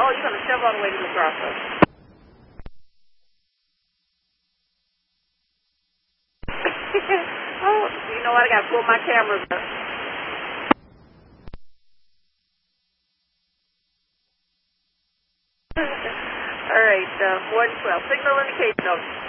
Oh, you're going to shove all the way to the crossroads. Oh, you know what? I got to pull my cameras up. All right, 112. Signal indication.